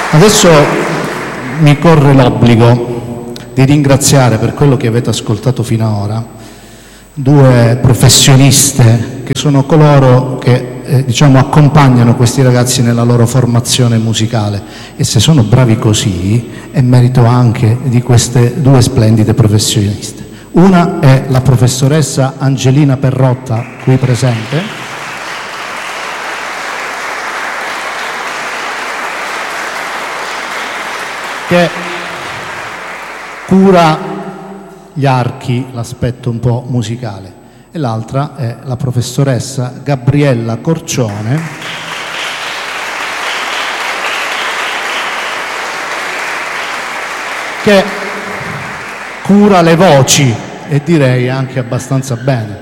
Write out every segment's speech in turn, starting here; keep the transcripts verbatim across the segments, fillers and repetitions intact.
Adesso mi corre l'obbligo di ringraziare per quello che avete ascoltato fino ad ora due professioniste che sono coloro che eh, diciamo accompagnano questi ragazzi nella loro formazione musicale, e se sono bravi così è merito anche di queste due splendide professioniste. Una è la professoressa Angelina Perrotta, qui presente, che cura gli archi, l'aspetto un po' musicale, e l'altra è la professoressa Gabriella Corcione, che cura le voci, e direi anche abbastanza bene.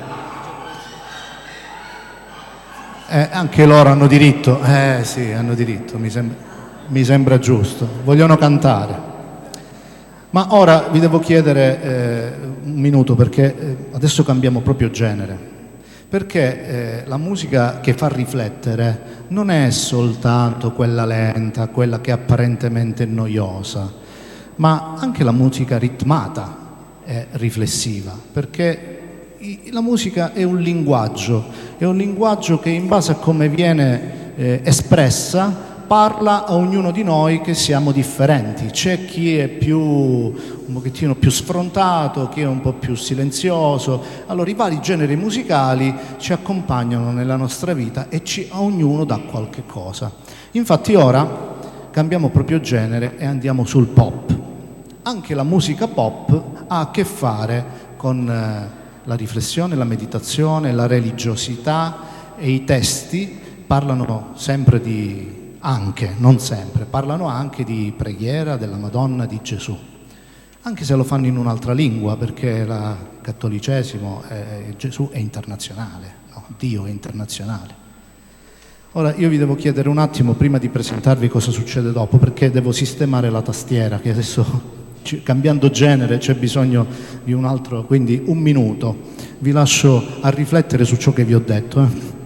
Eh, anche loro hanno diritto, eh sì, hanno diritto, mi sembra. Mi sembra giusto, vogliono cantare. Ma ora vi devo chiedere eh, un minuto, perché eh, adesso cambiamo proprio genere, perché eh, la musica che fa riflettere non è soltanto quella lenta, quella che è apparentemente noiosa, ma anche la musica ritmata è riflessiva, perché i, la musica è un linguaggio, è un linguaggio che in base a come viene eh, espressa parla a ognuno di noi che siamo differenti. C'è chi è più un pochettino più sfrontato, chi è un po' più silenzioso. Allora i vari generi musicali ci accompagnano nella nostra vita e ci, a ognuno dà qualche cosa. Infatti ora cambiamo proprio genere e andiamo sul pop. Anche la musica pop ha a che fare con eh, la riflessione, la meditazione, la religiosità, e i testi parlano sempre di anche, non sempre, parlano anche di preghiera della Madonna di Gesù, anche se lo fanno in un'altra lingua, perché il cattolicesimo, è, Gesù è internazionale, no? Dio è internazionale. Ora io vi devo chiedere un attimo, prima di presentarvi cosa succede dopo, perché devo sistemare la tastiera, che adesso, cambiando genere, c'è bisogno di un altro, quindi un minuto. Vi lascio a riflettere su ciò che vi ho detto. Eh?